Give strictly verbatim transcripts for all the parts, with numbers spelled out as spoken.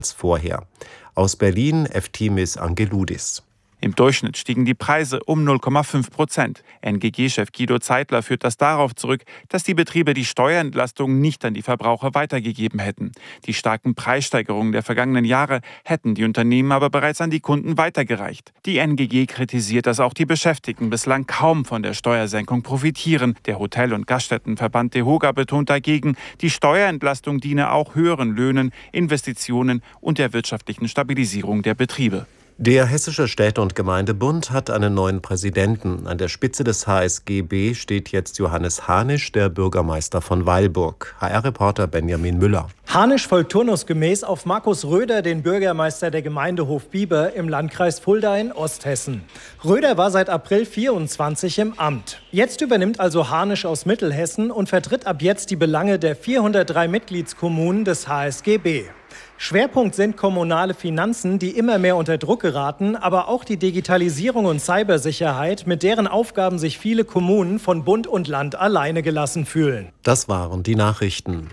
vorher. Aus Berlin Eftimis Angeloudis. Im Durchschnitt stiegen die Preise um null Komma fünf Prozent. N G G-Chef Guido Zeitler führt das darauf zurück, dass die Betriebe die Steuerentlastung nicht an die Verbraucher weitergegeben hätten. Die starken Preissteigerungen der vergangenen Jahre hätten die Unternehmen aber bereits an die Kunden weitergereicht. Die N G G kritisiert, dass auch die Beschäftigten bislang kaum von der Steuersenkung profitieren. Der Hotel- und Gaststättenverband DEHOGA betont dagegen, die Steuerentlastung diene auch höheren Löhnen, Investitionen und der wirtschaftlichen Stabilisierung der Betriebe. Der Hessische Städte- und Gemeindebund hat einen neuen Präsidenten. An der Spitze des H S G B steht jetzt Johannes Hanisch, der Bürgermeister von Weilburg. H R-Reporter Benjamin Müller. Hanisch folgt turnusgemäß auf Markus Röder, den Bürgermeister der Gemeinde Hofbieber im Landkreis Fulda in Osthessen. Röder war seit April vierundzwanzig im Amt. Jetzt übernimmt also Hanisch aus Mittelhessen und vertritt ab jetzt die Belange der vierhundertdrei Mitgliedskommunen des H S G B. Schwerpunkt sind kommunale Finanzen, die immer mehr unter Druck geraten, aber auch die Digitalisierung und Cybersicherheit, mit deren Aufgaben sich viele Kommunen von Bund und Land alleine gelassen fühlen. Das waren die Nachrichten.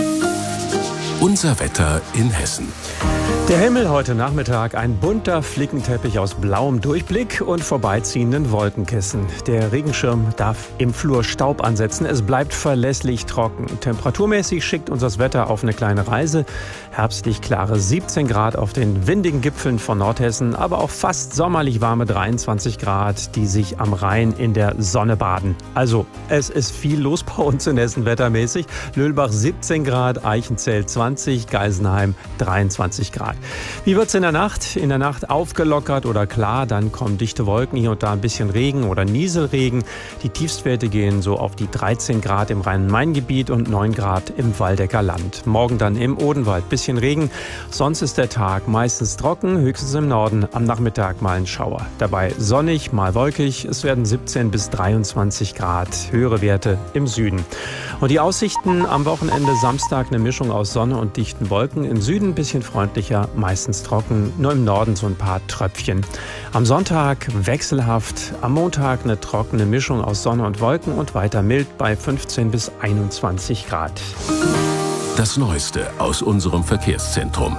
Unser Wetter in Hessen. Der Himmel heute Nachmittag, ein bunter Flickenteppich aus blauem Durchblick und vorbeiziehenden Wolkenkissen. Der Regenschirm darf im Flur Staub ansetzen. Es bleibt verlässlich trocken. Temperaturmäßig schickt uns das Wetter auf eine kleine Reise. Herbstlich klare siebzehn Grad auf den windigen Gipfeln von Nordhessen, aber auch fast sommerlich warme dreiundzwanzig Grad, die sich am Rhein in der Sonne baden. Also, es ist viel los bei uns in Hessen wettermäßig. Löhlbach siebzehn Grad, Eichenzell zwanzig, Geisenheim dreiundzwanzig Grad. Wie wird's in der Nacht? In der Nacht aufgelockert oder klar, dann kommen dichte Wolken, hier und da ein bisschen Regen oder Nieselregen. Die Tiefstwerte gehen so auf die dreizehn Grad im Rhein-Main-Gebiet und neun Grad im Waldecker Land. Morgen dann im Odenwald bisschen Regen, sonst ist der Tag meistens trocken, höchstens im Norden, am Nachmittag mal ein Schauer. Dabei sonnig, mal wolkig, es werden siebzehn bis dreiundzwanzig Grad, höhere Werte im Süden. Und die Aussichten am Wochenende Samstag eine Mischung aus Sonne und dichten Wolken, im Süden ein bisschen freundlicher, meistens trocken, nur im Norden so ein paar Tröpfchen. Am Sonntag wechselhaft, am Montag eine trockene Mischung aus Sonne und Wolken und weiter mild bei fünfzehn bis einundzwanzig Grad. Das Neueste aus unserem Verkehrszentrum.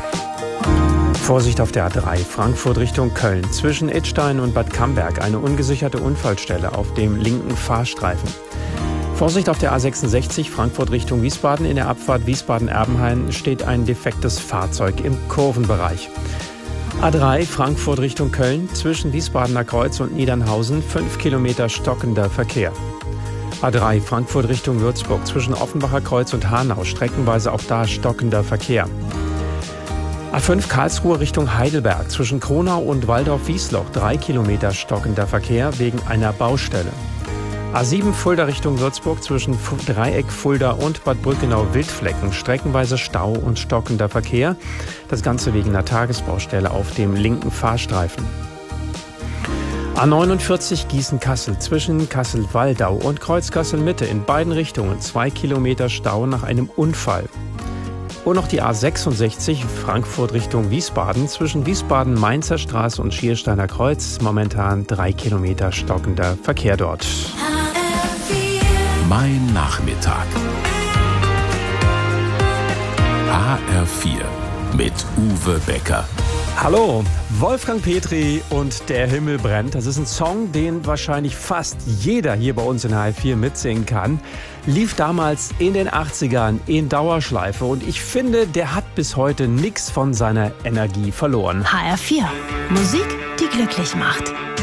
Vorsicht auf der A drei, Frankfurt Richtung Köln. Zwischen Idstein und Bad Camberg eine ungesicherte Unfallstelle auf dem linken Fahrstreifen. Vorsicht auf der A sechsundsechzig, Frankfurt Richtung Wiesbaden. In der Abfahrt Wiesbaden-Erbenhain steht ein defektes Fahrzeug im Kurvenbereich. A drei, Frankfurt Richtung Köln. Zwischen Wiesbadener Kreuz und Niedernhausen fünf Kilometer stockender Verkehr. A drei, Frankfurt Richtung Würzburg. Zwischen Offenbacher Kreuz und Hanau streckenweise auch da stockender Verkehr. A fünf, Karlsruhe Richtung Heidelberg. Zwischen Kronau und Waldorf-Wiesloch drei Kilometer stockender Verkehr wegen einer Baustelle. A sieben, Fulda Richtung Würzburg. Zwischen Dreieck, Fulda und Bad Brückenau-Wildflecken streckenweise Stau und stockender Verkehr. Das Ganze wegen einer Tagesbaustelle auf dem linken Fahrstreifen. A neunundvierzig, Gießen-Kassel. Zwischen Kassel-Waldau und Kreuz-Kassel-Mitte in beiden Richtungen zwei Kilometer Stau nach einem Unfall. Und noch die A sechsundsechzig, Frankfurt Richtung Wiesbaden. Zwischen Wiesbaden-Mainzer Straße und Schiersteiner Kreuz momentan drei Kilometer stockender Verkehr dort. Mein Nachmittag. H R vier mit Uwe Becker. Hallo, Wolfgang Petri und Der Himmel brennt. Das ist ein Song, den wahrscheinlich fast jeder hier bei uns in H R vier mitsingen kann. Lief damals in den achtzigern in Dauerschleife und ich finde, der hat bis heute nichts von seiner Energie verloren. H R vier. Musik, die glücklich macht.